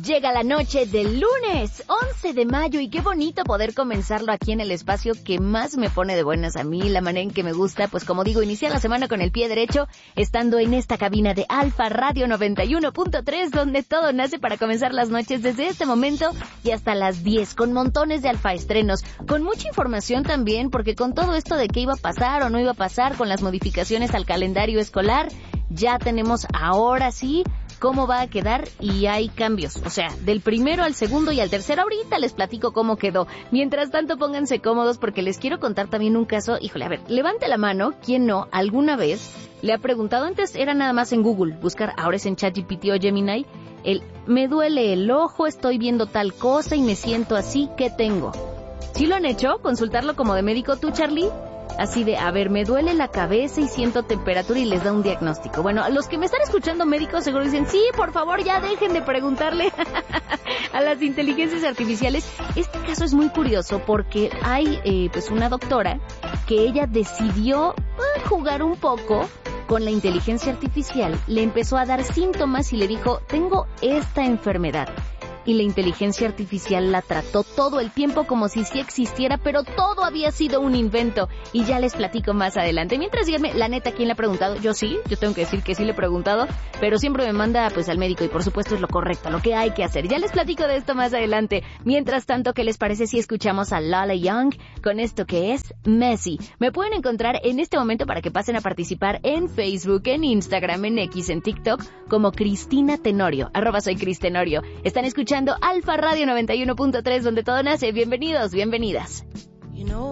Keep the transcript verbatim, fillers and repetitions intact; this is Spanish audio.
Llega la noche del lunes, once de mayo, y qué bonito poder comenzarlo aquí en el espacio que más me pone de buenas a mí, la manera en que me gusta, pues como digo, iniciar la semana con el pie derecho, estando en esta cabina de Alfa Radio noventa y uno punto tres, donde todo nace para comenzar las noches desde este momento y hasta las diez, con montones de alfa estrenos, con mucha información también, porque con todo esto de qué iba a pasar o no iba a pasar con las modificaciones al calendario escolar, ya tenemos ahora sí cómo va a quedar y hay cambios. O sea, del primero al segundo y al tercero, ahorita les platico cómo quedó. Mientras tanto, pónganse cómodos porque les quiero contar también un caso. Híjole, a ver, levante la mano, ¿quién no alguna vez le ha preguntado? Antes era nada más en Google, buscar, ahora es en ChatGPT o Gemini, el me duele el ojo, estoy viendo tal cosa y me siento así, ¿qué tengo? ¿Sí lo han hecho? ¿Consultarlo como de médico tú, Charlie? Así de, a ver, me duele la cabeza y siento temperatura y les da un diagnóstico. Bueno, a los que me están escuchando médicos seguro dicen, sí, por favor, ya dejen de preguntarle a las inteligencias artificiales. Este caso es muy curioso porque hay eh, pues una doctora que ella decidió eh, jugar un poco con la inteligencia artificial. Le empezó a dar síntomas y le dijo, tengo esta enfermedad. Y la inteligencia artificial la trató todo el tiempo como si sí existiera, pero todo había sido un invento. Y ya les platico más adelante. Mientras díganme, la neta, ¿quién le ha preguntado? Yo sí, yo tengo que decir que sí le he preguntado, pero siempre me manda pues al médico y por supuesto es lo correcto, lo que hay que hacer. Ya les platico de esto más adelante. Mientras tanto, ¿qué les parece si escuchamos a Lola Young con esto que es Messy? Me pueden encontrar en este momento para que pasen a participar en Facebook, en Instagram, en X, en TikTok, como Cristina Tenorio, arroba soy Cris Tenorio. Están escuchando Alfa Radio noventa y uno punto tres, donde todo nace. Bienvenidos, bienvenidas. You know